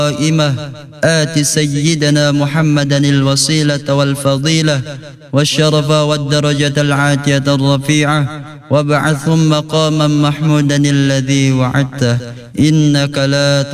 آت سيدنا محمدا الوسيلة والفضيلة والشرف والدرجة العاتية الرفيعة وابعثهم مقاما محمودا الذي وعدته إنك لا